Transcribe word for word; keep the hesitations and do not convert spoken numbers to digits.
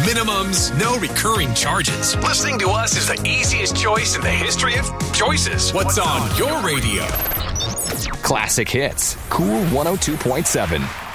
minimums, no recurring charges. Listening to us is the easiest choice in the history of choices. What's on your radio? Classic Hits, Cool one oh two point seven.